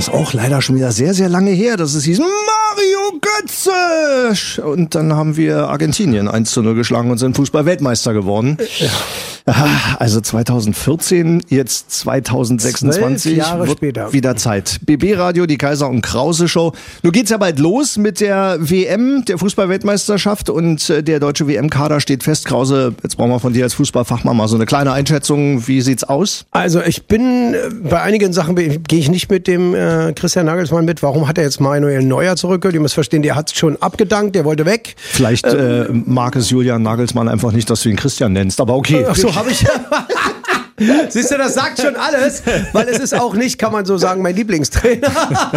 ist auch leider schon wieder sehr, sehr lange her, dass es hieß Mario Götze. Und dann haben wir Argentinien 1:0 geschlagen und sind Fußball-Weltmeister geworden. Ja. Also 2014, jetzt 2026 12 Jahre wird später. wieder Zeit. BB-Radio, die Kaiser und Krause Show. Nun geht's ja bald los mit der WM, der Fußball-Weltmeisterschaft, und der deutsche WM-Kader steht fest. Krause, jetzt brauchen wir von dir als Fußballfachmann mal so eine kleine Einschätzung. Wie sieht's aus? Also ich bin, bei einigen Sachen gehe ich nicht mit dem Christian Nagelsmann mit. Warum hat er jetzt Manuel Neuer zurückgeholt? Ihr müsst verstehen, der hat schon abgedankt, der wollte weg. Vielleicht mag es Julian Nagelsmann einfach nicht, dass du ihn Christian nennst, aber okay. Ach so, habe ich. Siehst du, das sagt schon alles, weil es ist auch nicht, kann man so sagen, mein Lieblingstrainer.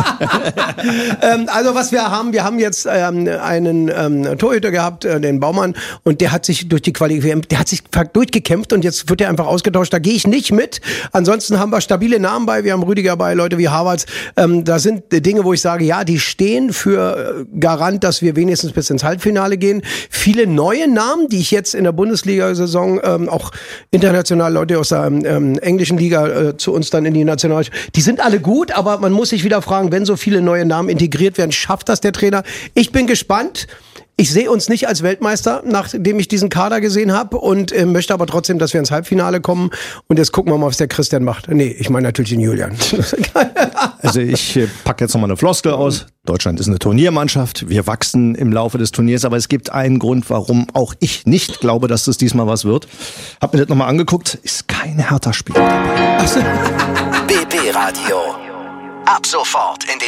Also was wir haben jetzt einen Torhüter gehabt, den Baumann, und der hat sich durch die der hat sich durchgekämpft und jetzt wird er einfach ausgetauscht. Da gehe ich nicht mit. Ansonsten haben wir stabile Namen bei, wir haben Rüdiger bei, Leute wie Havertz. Da sind Dinge, wo ich sage, ja, die stehen für Garant, dass wir wenigstens bis ins Halbfinale gehen. Viele neue Namen, die ich jetzt in der Bundesliga-Saison auch international Leute aus der englischen Liga zu uns dann in die Nationalmannschaft. Die sind alle gut, aber man muss sich wieder fragen, wenn so viele neue Namen integriert werden, schafft das der Trainer? Ich bin gespannt. Ich sehe uns nicht als Weltmeister, nachdem ich diesen Kader gesehen habe, und möchte aber trotzdem, dass wir ins Halbfinale kommen. Und jetzt gucken wir mal, was der Christian macht. Nee, ich meine natürlich den Julian. Also ich packe jetzt nochmal eine Floskel aus. Deutschland ist eine Turniermannschaft. Wir wachsen im Laufe des Turniers. Aber es gibt einen Grund, warum auch ich nicht glaube, dass das diesmal was wird. Hab mir das nochmal angeguckt. Ist kein Hertha-Spieler dabei. BB Radio. Ab sofort in den